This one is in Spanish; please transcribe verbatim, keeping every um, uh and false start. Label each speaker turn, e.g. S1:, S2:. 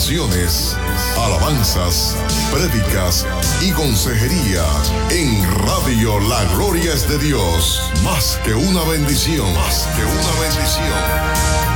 S1: oraciones, alabanzas, prédicas y consejería en Radio La Gloria es de Dios. Más que una bendición, más que una bendición.